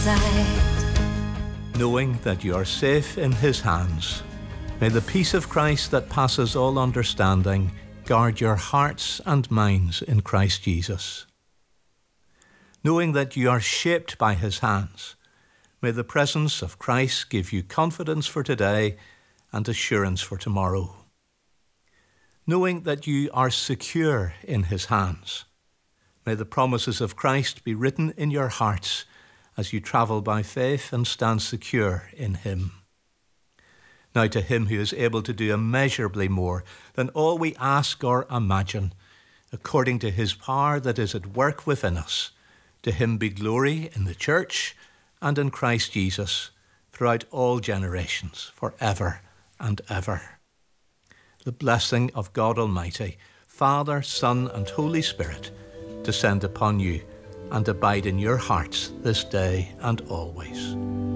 Knowing that you are safe in his hands, may the peace of Christ that passes all understanding guard your hearts and minds in Christ Jesus. Knowing that you are shaped by his hands, may the presence of Christ give you confidence for today and assurance for tomorrow. Knowing that you are secure in his hands, may the promises of Christ be written in your hearts as you travel by faith and stand secure in him. Now to him who is able to do immeasurably more than all we ask or imagine, according to his power that is at work within us, to him be glory in the church and in Christ Jesus throughout all generations, forever and ever. The blessing of God Almighty, Father, Son, and Holy Spirit, descend upon you and abide in your hearts this day and always.